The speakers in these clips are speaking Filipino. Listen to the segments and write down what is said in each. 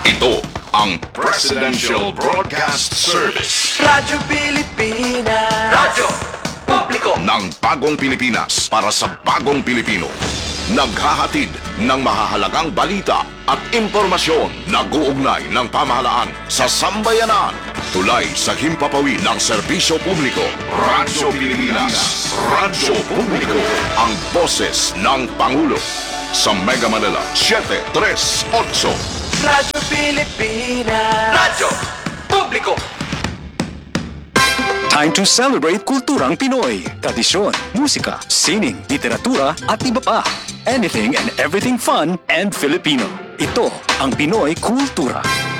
Ito ang Presidential Broadcast Service. Radyo Pilipinas. Radyo Publiko Ng bagong Pilipinas para sa bagong Pilipino. Naghahatid ng mahahalagang balita at impormasyon na guugnay ng pamahalaan sa sambayanan. Tulay sa himpapawid ng serbisyo publiko. Radyo Pilipinas. Radyo Publiko. Ang boses ng Pangulo. Sa Mega Manila, 738. Radyo Pilipinas. Radyo Publiko. Time to celebrate kulturang Pinoy. Tradisyon, musika, sining, literatura at iba pa. Anything and everything fun and Filipino. Ito ang Pinoy Kultura.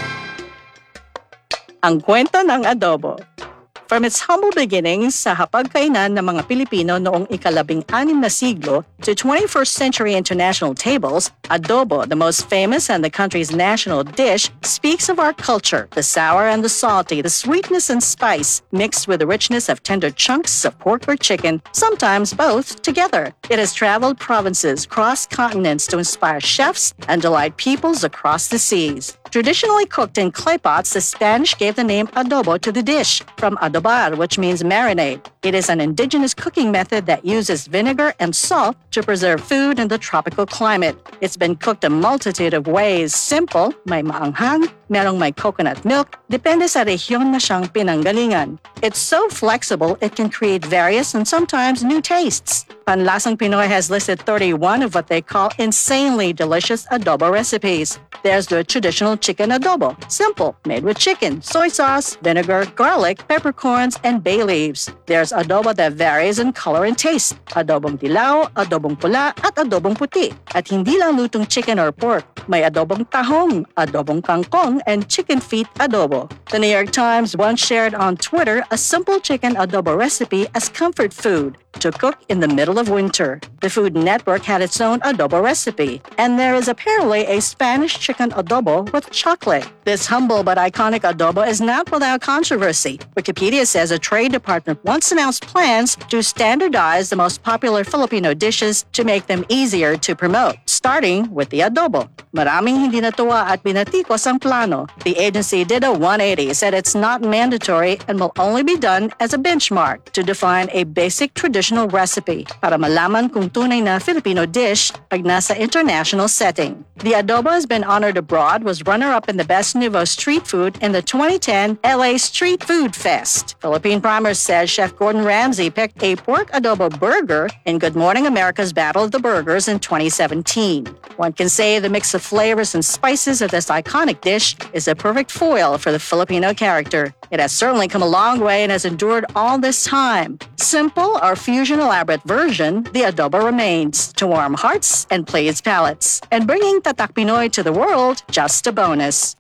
Ang kwento ng adobo. From its humble beginnings sa hapagkainan ng mga Pilipino noong ika-16 na siglo to 21st century international tables, adobo, the most famous and the country's national dish, speaks of our culture, the sour and the salty, the sweetness and spice, mixed with the richness of tender chunks of pork or chicken, sometimes both together. It has traveled provinces, crossed continents to inspire chefs and delight peoples across the seas. Traditionally cooked in clay pots, the Spanish gave the name adobo to the dish, from adobar, which means marinade. It is an indigenous cooking method that uses vinegar and salt to preserve food in the tropical climate. It's been cooked a multitude of ways. Simple, may maanghang, merong may coconut milk, depende sa rehiyon na siyang pinanggalingan. It's so flexible, it can create various and sometimes new tastes. Panlasang Pinoy has listed 31 of what they call insanely delicious adobo recipes. There's the traditional chicken adobo, simple, made with chicken, soy sauce, vinegar, garlic, peppercorns, and bay leaves. There's adobo that varies in color and taste, adobong dilaw, adobong pula, at adobong puti. At hindi lang lutong chicken or pork, may adobong tahong, adobong kangkong, and chicken feet adobo. The New York Times once shared on Twitter a simple chicken adobo recipe as comfort food to cook in the middle of winter. The Food Network had its own adobo recipe, and there is apparently a Spanish chicken adobo with chocolate. This humble but iconic adobo is not without controversy. Wikipedia says a trade department once announced plans to standardize the most popular Filipino dishes to make them easier to promote, starting with the adobo. Maraming hindi natuwa at binatikos ang plano. The agency did a 180, said it's not mandatory and will only be done as a benchmark to define a basic traditional recipe para malaman kung tunay na Filipino dish pag nasa international setting. The adobo has been honored abroad, was runner-up in the Best Nouveau Street Food in the 2010 LA Street Food Fest. Philippine Primer says Chef Gordon Ramsay picked a pork adobo burger in Good Morning America's Battle of the Burgers in 2017. One can say the mix of flavors and spices of this iconic dish is a perfect foil for the Filipino character. It has certainly come a long way and has endured all this time. Simple or fusion elaborate version, the adobo remains to warm hearts and please palates. And bringing Tatak Pinoy to the world, just a bonus.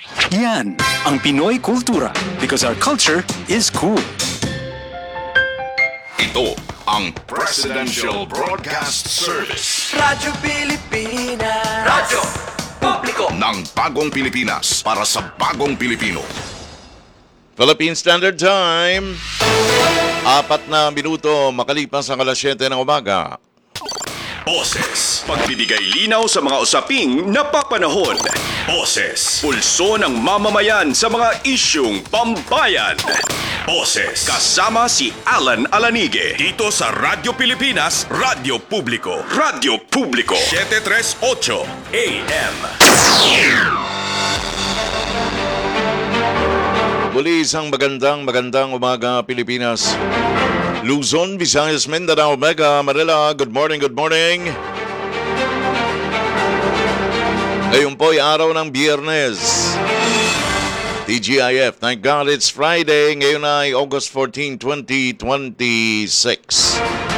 Yan ang Pinoy Kultura because our culture is cool. Ito ang Presidential Broadcast Service. Radyo Pilipinas. Radyo Publiko Ng bagong Pilipinas para sa bagong Pilipino. Philippine Standard Time. 4 na minuto makalipas ang alas 7 ng umaga. Boses, pagbibigay linaw sa mga usaping napapanahon. Boses, pulso ng mamamayan sa mga isyung pambayan. Boses, kasama si Alan Alanige. Dito sa Radyo Pilipinas, Radyo Publiko. Radyo Publiko, 738 AM. Muli isang magandang umaga Pilipinas. Luzon, Visayas, Mindanao, Mega Manila. Good morning. Ngayon po ay araw ng Biyernes. TGIF, thank God it's Friday. Ngayon ay August 14, 2026.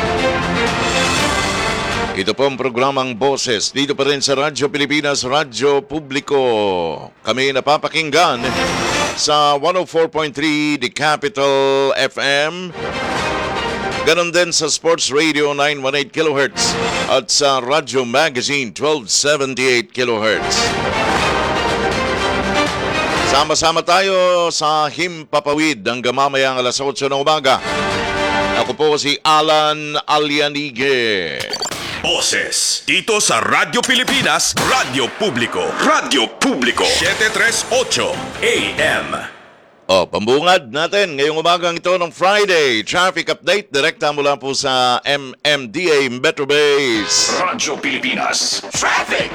Ito po ang programang Boses. Dito pa rin sa Radyo Pilipinas, Radyo Publiko. Kami napapakinggan sa 104.3 The Capital FM. Ganon din sa Sports Radio 918 kHz at sa Radyo Magazine 1278 kHz. Sama-sama tayo sa Himpapawid hanggang mamayang alas 8 ng umaga. Ako po si Alan Alianige. Boses. Dito sa Radyo Pilipinas, Radyo Publiko. Radyo Publiko. 738 AM. Pambungad natin ngayong umagang ito ng Friday. Traffic update direkta mula po sa MMDA Metro Base. Radyo Pilipinas. Traffic.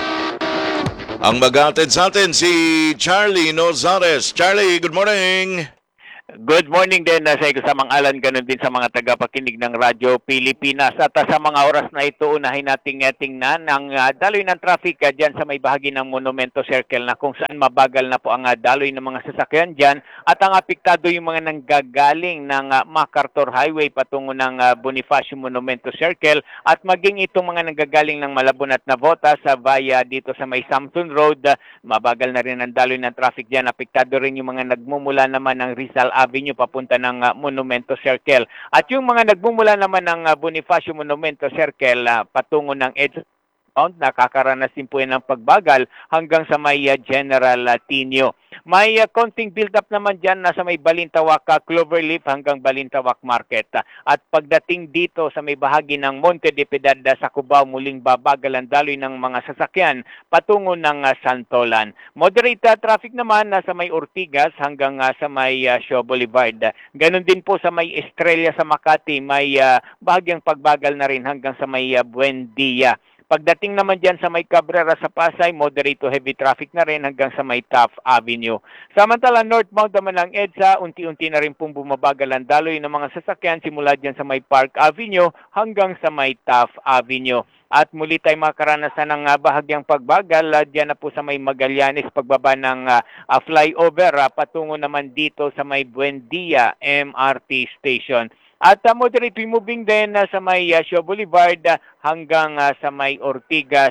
Ang mag-atid sa atin si Charlie Nozares. Charlie, good morning. Good morning din sa kasamang alan, ganun din sa mga tagapakinig ng Radyo Pilipinas. At sa mga oras na ito, unahin nating tingnan ang daloy ng traffic dyan sa may bahagi ng Monumento Circle na kung saan mabagal na po ang daloy ng mga sasakyan dyan at ang apektado yung mga nanggagaling ng MacArthur Highway patungo ng Bonifacio Monumento Circle at maging itong mga nanggagaling ng Malabon at Navotas via dito sa may Samson Road. Mabagal na rin ang daloy ng traffic dyan. Apektado rin yung mga nagmumula naman ng Rizal Avenue papunta ng Monumento Circle. At yung mga nagmumula naman ng Bonifacio Monumento Circle patungo ng EDSA, nakakaranas din po yan ng pagbagal hanggang sa may General Tinio. May konting build-up naman dyan na sa may Balintawak, Cloverleaf hanggang Balintawak Market. At pagdating dito sa may bahagi ng Monte de Piedad sa Cubao, muling babagal ang daloy ng mga sasakyan patungo ng Santolan. Moderate traffic naman sa may Ortigas hanggang sa may Shaw Boulevard. Ganon din po sa may Estrella sa Makati, may bahagyang pagbagal na rin hanggang sa may Buendia. Pagdating naman dyan sa may Cabrera sa Pasay, moderate to heavy traffic na rin hanggang sa may Taft Avenue. Samantala, northbound naman ng EDSA, unti-unti na rin pong bumabagal ang daloy ng mga sasakyan simula dyan sa may Park Avenue hanggang sa may Taft Avenue. At muli tayo makaranasan ng bahagyang pagbagal dyan na po sa may Magallanes pagbaba ng flyover patungo naman dito sa may Buendia MRT Station. At moderate moving din sa may Shaw Boulevard hanggang sa may Ortigas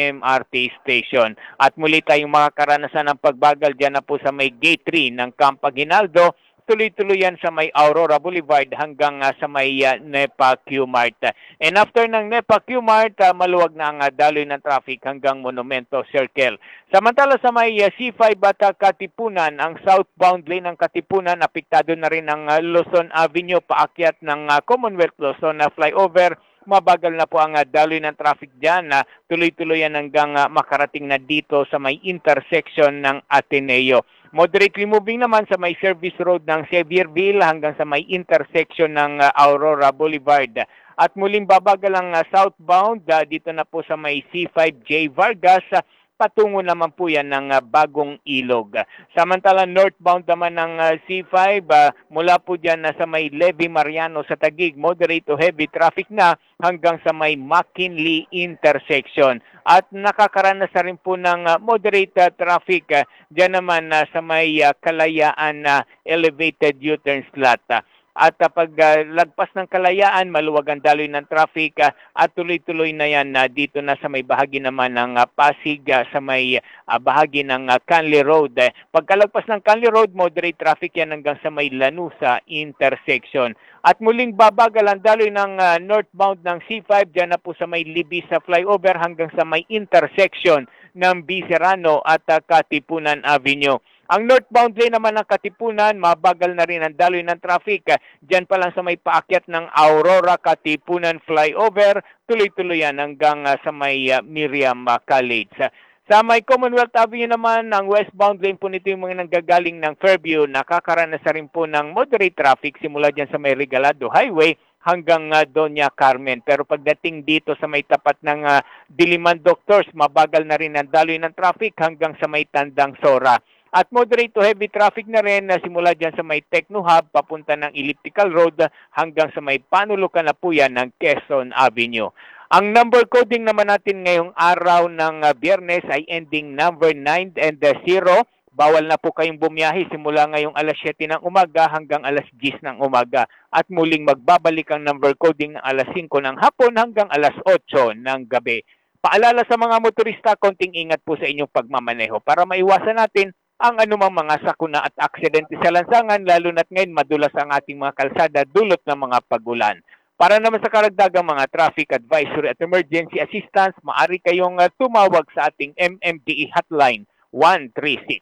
MRT Station. At muli tayong makakaranasan ng pagbagal dyan na po sa may Gate 3 ng Camp Aguinaldo. Tuloy-tuloy yan sa may Aurora Boulevard hanggang sa may NEPA Q-Mart. And after ng NEPA Q-Mart, maluwag na ang daloy ng traffic hanggang Monumento Circle. Samantala sa may C5 at Katipunan, ang southbound lane ng Katipunan, apektado na rin ang Luzon Avenue paakyat ng Commonwealth Luzon flyover. Mabagal na po ang daloy ng traffic dyan na tuloy-tuloy yan hanggang makarating na dito sa may intersection ng Ateneo. Moderately moving naman sa may service road ng Xavierville hanggang sa may intersection ng Aurora Boulevard. At muling babagal ang southbound dito na po sa may C5J Vargas, patungo naman po yan ng Bagong Ilog. Samantala northbound naman ng C5 mula po dyan sa may Levy Mariano sa Taguig, moderate to heavy traffic na hanggang sa may McKinley intersection. At nakakaranas na rin po ng moderate traffic dyan naman sa may Kalayaan elevated U-turn slot. At pag lagpas ng Kalayaan, maluwag ang daloy ng traffic at tuloy-tuloy na yan dito na sa may bahagi naman ng Pasig sa may bahagi ng Canley Road. Pagkalagpas ng Canley Road, moderate traffic yan hanggang sa may Lanusa intersection. At muling babagal ang daloy ng northbound ng C5 dyan na po sa may Libis sa flyover hanggang sa may intersection ng B. Serrano at Katipunan Avenue. Ang northbound lane naman ng Katipunan, mabagal na rin ang daloy ng traffic. Diyan pa lang sa may paakyat ng Aurora Katipunan flyover, tuloy-tuloy yan hanggang sa may Miriam College. Sa may Commonwealth Avenue naman, ang westbound lane po nito yung mga nanggagaling ng Fairview, nakakaranas na rin po ng moderate traffic simula dyan sa may Regalado Highway hanggang Doña Carmen. Pero pagdating dito sa may tapat ng Diliman Doctors, mabagal na rin ang daloy ng traffic hanggang sa may Tandang Sora. At moderate to heavy traffic na rin simula dyan sa may Techno Hub papunta ng Elliptical Road hanggang sa may panulukan na po yan ng Quezon Avenue. Ang number coding naman natin ngayong araw ng Biyernes ay ending number 9 and 0. Bawal na po kayong bumiyahe simula ngayong alas 7 ng umaga hanggang alas 10 ng umaga. At muling magbabalik ang number coding ng alas 5 ng hapon hanggang alas 8 ng gabi. Paalala sa mga motorista, konting ingat po sa inyong pagmamaneho para maiwasan natin ang anumang mga sakuna at aksidente sa lansangan, lalo na't ngayon madulas ang ating mga kalsada dulot ng mga pagulan. Para naman sa karagdagang mga traffic advisory at emergency assistance, maaari kayong tumawag sa ating MMDE hotline 136.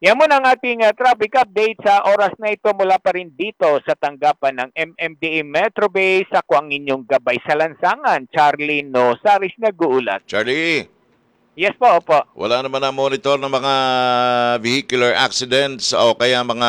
Yan muna ang ating traffic update sa oras na ito mula pa rin dito sa tanggapan ng MMDA Metro Base. Ako ang inyong gabay sa lansangan, Charlie Nosaris nag-uulat. Charlie, Yes po, opo. wala naman na monitor ng mga vehicular accidents o kaya mga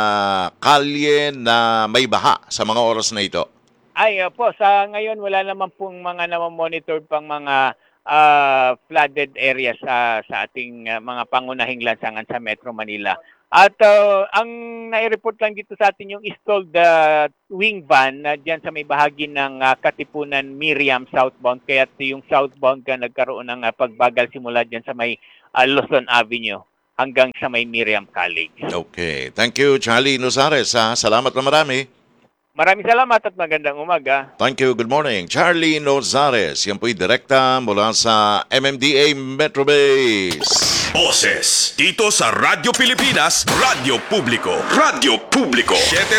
kalye na may baha sa mga oras na ito? Ay, po, sa ngayon wala naman pong mga namamonitor pang mga flooded areas sa ating mga pangunahing lansangan sa Metro Manila. At ang nai-report lang dito sa atin yung stalled wing van dyan sa may bahagi ng Katipunan Miriam southbound. Kaya yung southbound nagkaroon ng pagbagal simula dyan sa may Luzon Avenue hanggang sa may Miriam College. Okay. Thank you, Charlie Nosares. Salamat na marami. Maraming salamat at magandang umaga. Thank you. Good morning. Charlie Nozares. Yan po'y direkta mula sa MMDA Metro Base. Boses dito sa Radyo Pilipinas, Radyo Publiko. Radyo Publiko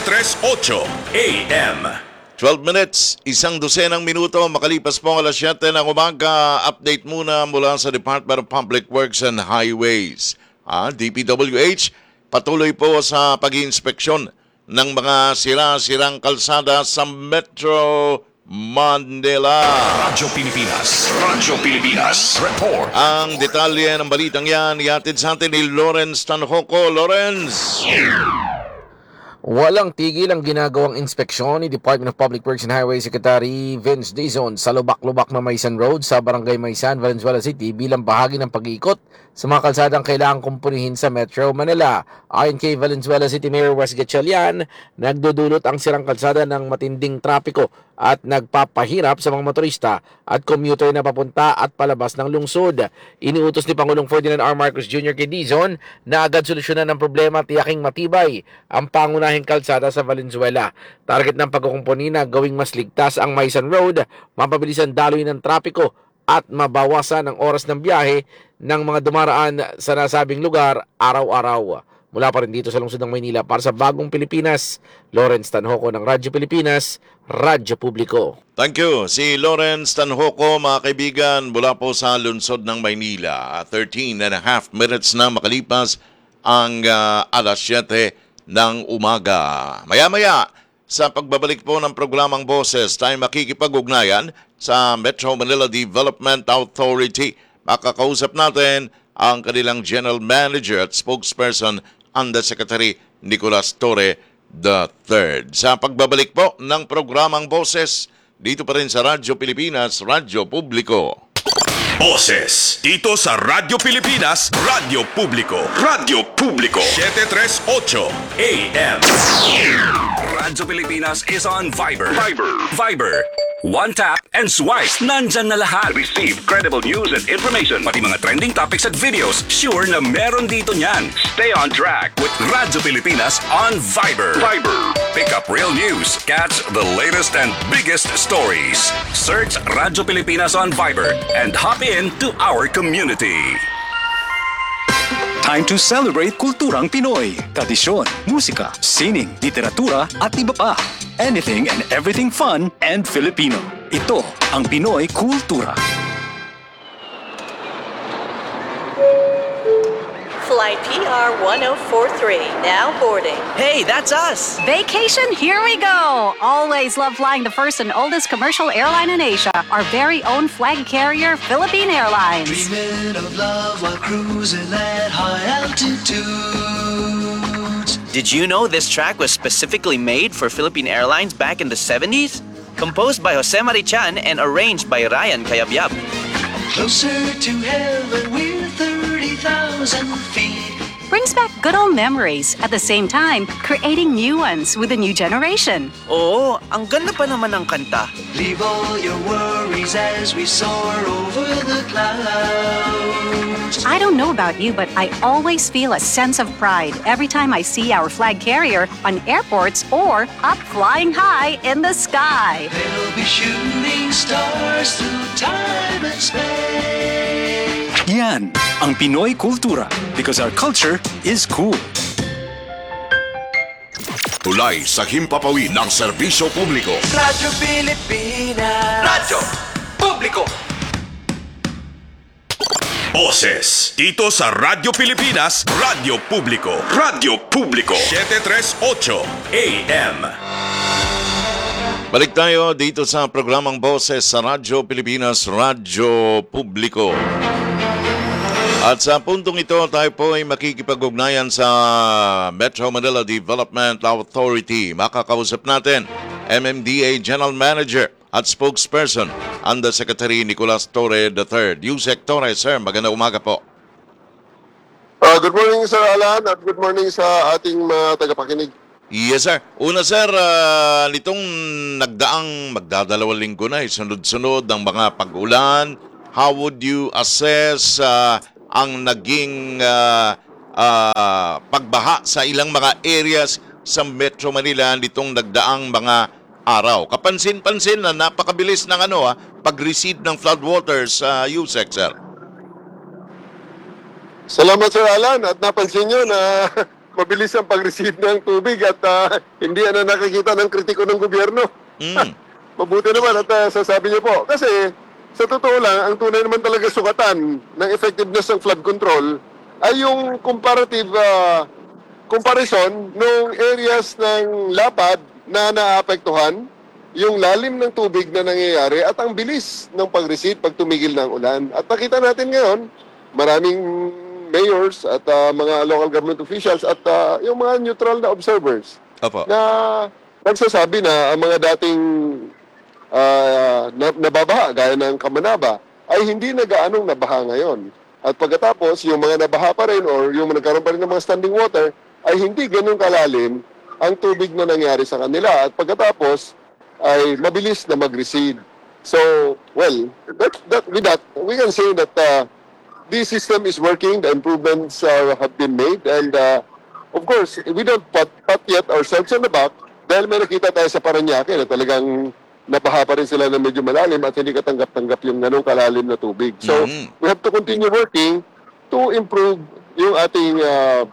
738 AM. 12 minutes, 12 minuto, makalipas po ang alas 7 ng umaga. Update muna mula sa Department of Public Works and Highways. DPWH, patuloy po sa pag-iinspeksyon ng mga sira-sirang kalsada sa Metro Manila. Radyo Pilipinas, report. Ang detalye ng balitang yan, ihatid sa atin ni Lawrence Tanhoco. Lawrence! Walang tigil ang ginagawang inspeksyon ni Department of Public Works and Highway Secretary Vince Dizon sa lubak-lubak na Maysan Road sa Barangay Maysan, Valenzuela City bilang bahagi ng pag-iikot sa mga kalsadang kailangang kumpunihin sa Metro Manila. Ayon kay Valenzuela City Mayor Wes Gatchalian, nagdudulot ang sirang kalsada ng matinding trapiko at nagpapahirap sa mga motorista at commuter na papunta at palabas ng lungsod. Iniutos ni Pangulong Ferdinand R. Marcos Jr. kay Dizon na agad solusyonan ng problema at tiyaking matibay ang pangunahing kalsada sa Valenzuela. Target ng pagkukumpuni na gawing mas ligtas ang Maysan Road, mapabilis ang daloy ng trapiko at mabawasan ang oras ng biyahe ng mga dumaraan sa nasabing lugar araw-araw. Mula pa rin dito sa lungsod ng Maynila para sa Bagong Pilipinas, Lawrence Tanhoco ng Radyo Pilipinas, Radyo Publiko. Thank you. Si Lawrence Tanhoco, mga kaibigan, mula po sa lungsod ng Maynila. 13 and a half minutes na makalipas ang alas 7 ng umaga. Maya-maya, sa pagbabalik po ng programang Boses, tayo makikipag-ugnayan sa Metro Manila Development Authority. Makakausap natin ang kanilang General Manager at Spokesperson, Undersecretary Nicolas Torre III. Sa pagbabalik po ng programang Boses, dito pa rin sa Radyo Pilipinas, Radyo Publiko. Boses dito sa Radyo Pilipinas, Radyo Publiko. Radyo Publiko 738 AM. Radyo Pilipinas is on Viber. Viber. One tap and swipe. Nandyan na lahat. Receive credible news and information. Pati mga trending topics at videos. Sure na meron dito niyan. Stay on track with Radyo Pilipinas on Viber. Pick up real news. Catch the latest and biggest stories. Search Radyo Pilipinas on Viber and hop in to our community. Time to celebrate kulturang Pinoy. Tradisyon, musika, sining, literatura at iba pa. Anything and everything fun and Filipino. Ito ang Pinoy Kultura. Flight PR 1043, now boarding. Hey, that's us. Vacation, here we go! Always love flying the first and oldest commercial airline in Asia, our very own flag carrier, Philippine Airlines. Dreaming of love while cruising at high altitudes. Did you know this track was specifically made for Philippine Airlines back in the 70s? Composed by Jose Marichan and arranged by Ryan Cayabyab. Closer to heaven, we're 30,000 feet. Brings back good old memories, at the same time, creating new ones with a new generation. Oo, ang ganda pa naman ng kanta. Leave all your worries as we soar over the clouds. I don't know about you, but I always feel a sense of pride every time I see our flag carrier on airports or up flying high in the sky. They'll be shooting stars through time and space. Yan ang Pinoy Kultura because our culture is cool. Tulay sa himpapawid ng serbisyo publiko. Radyo Pilipinas. Radyo Publiko. Boses. Dito sa Radyo Pilipinas, Radyo Publiko. Radyo Publiko. 738 AM. Balik tayo dito sa programang Boses sa Radyo Pilipinas, Radyo Publiko. At sa puntong ito, tayo po ay makikipag-ugnayan sa Metro Manila Development Authority. Makakausap natin, MMDA General Manager at Spokesperson, Undersecretary Nicolas Torre III. Yusek Torre, sir, magandang umaga po. Good morning, Sir Alan, at good morning sa ating mga tagapakinig. Yes, sir. Una, sir, nitong nagdaang magdadalawang linggo na, sunod-sunod ang mga pag-ulan, how would you assess ang naging pagbaha sa ilang mga areas sa Metro Manila nitong nagdaang mga araw? Kapansin-pansin na napakabilis ng pag-recede ng floodwaters sa USEC, sir. Salamat, Sir Alan, at napansin nyo na mabilis ang pag-receive ng tubig at hindi na nakikita ng kritiko ng gobyerno. Mabuti naman at sasabi niyo po. Kasi sa totoo lang, ang tunay naman talaga sukatan ng effectiveness ng flood control ay yung comparative comparison ng areas ng lapad na naapektuhan, yung lalim ng tubig na nangyayari at ang bilis ng pag-recede pag tumigil ng ulan. At nakita natin ngayon, maraming mayors at mga local government officials at yung mga neutral na observers na nagsasabi na ang mga dating nababaha gaya ng Kamanaba ay hindi na gaanong nabaha ngayon. At pagkatapos, yung mga nabaha pa rin or yung nagkaroon pa rin ng mga standing water ay hindi ganun kalalim ang tubig na nangyari sa kanila. At pagkatapos ay mabilis na mag-recede. So, well, with that, we can say that this system is working, the improvements have been made, and of course, we don't pat yet ourselves on the back dahil may nakita tayo sa Parañaque na talagang nabaha pa rin sila na medyo malalim at hindi katanggap-tanggap yung ganong kalalim na tubig. So, we have to continue working to improve yung ating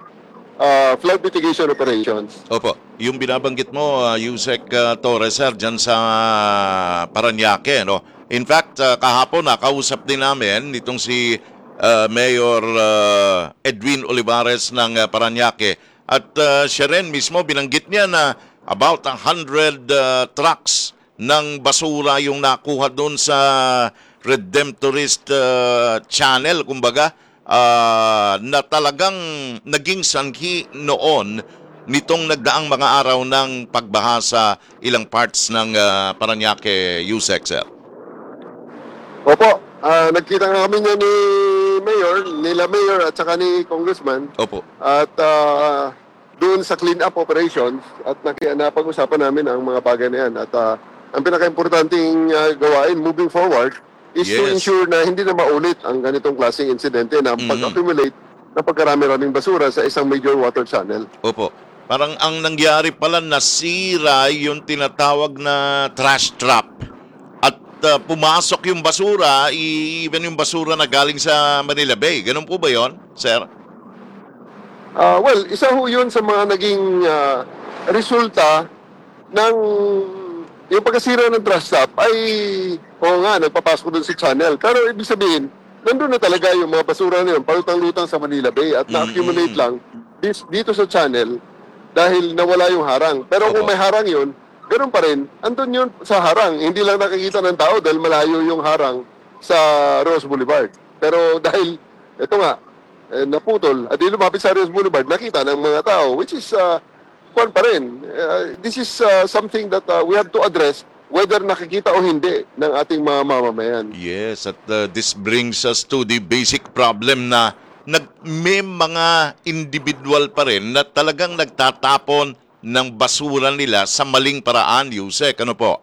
flood mitigation operations. Opo. Yung binabanggit mo, Yusek Torres, sir, dyan sa Parañaque, no? In fact, kahapon nakausap din namin nitong si Mayor Edwin Olivares ng Parañaque. At siya rin mismo binanggit niya na about 100 trucks ng basura yung nakuha doon sa Redemptorist channel, kumbaga, na talagang naging sanhi noon nitong nagdaang mga araw ng pagbaha sa ilang parts ng Parañaque, USEC, sir. Opo, nagkita nga kami niya nila Mayor at saka ni Congressman. Opo. At doon sa clean-up operations at napag-usapan namin ang mga bagay na yan. At ang pinaka-importanting gawain moving forward is to ensure na hindi na maulit ang ganitong klaseng insidente na pag-accumulate ng pagkarami-raming basura sa isang major water channel. Opo. Parang ang nangyari pala, nasira yung tinatawag na trash trap. At pumasok yung basura, even yung basura na galing sa Manila Bay. Ganun po ba yon, sir? Well, isa ho yun sa mga naging resulta ng yung pagkasira ng trash trap ay nagpapasok doon sa channel. Pero ibig sabihin, nandun na talaga yung mga basura na yun, palutang-lutang sa Manila Bay at na-accumulate lang dito sa channel dahil nawala yung harang. Pero kung may harang yun, ganun pa rin, andun yun sa harang. Hindi lang nakikita ng tao dahil malayo yung harang sa Rose Boulevard. Pero dahil, ito nga, naputol, at di lumapit sa Rose Boulevard, nakita ng mga tao, which is, kwan pa rin. This is something that we have to address whether nakikita o hindi ng ating mga mamamayan. Yes, at this brings us to the basic problem na may mga individual pa rin na talagang nagtatapon ng basura nila sa maling paraan, Yusek. Ano po?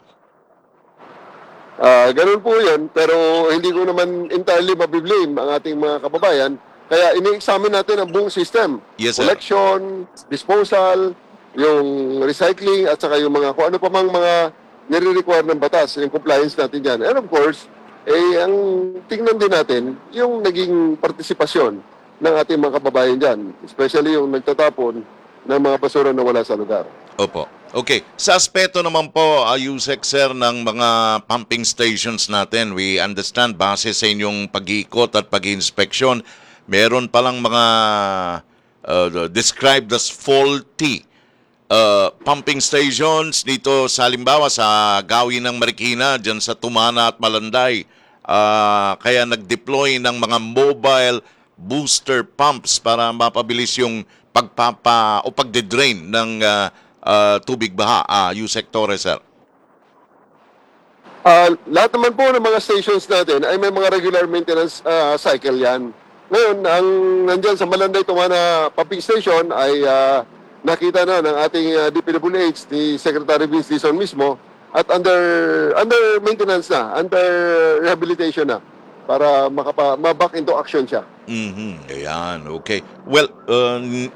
Ganun po yun, pero hindi ko naman entirely mabiblame ang ating mga kababayan. Kaya ini-examine natin ang buong system. Yes, sir. Collection, disposal, yung recycling, at saka yung mga kung ano pa mang mga nire-require ng batas, yung compliance natin dyan. And of course, ang tingnan din natin yung naging partisipasyon ng ating mga kababayan dyan, especially yung nagtatapon ng mga basura na wala sa lugar. Opo. Okay. Sa aspeto naman po, Yusek Sir, ng mga pumping stations natin, we understand base sa inyong pag-iikot at pag-inspeksyon, meron palang mga described as faulty pumping stations dito sa halimbawa sa gawin ng Marikina, dyan sa Tumana at Malanday. Kaya nag-deploy ng mga mobile booster pumps para mapabilis yung pagde-drain ng tubig baha. Yusek Torres, sir. Lahat naman po ng mga stations natin ay may mga regular maintenance cycle yan. Ngayon, ang nandyan sa Malanday Tumana Pumping Station ay nakita na ng ating DPWH, ni Secretary Vince Dizon mismo, at under maintenance na, under rehabilitation na, para ma-back into action siya. Ayan, okay. Well,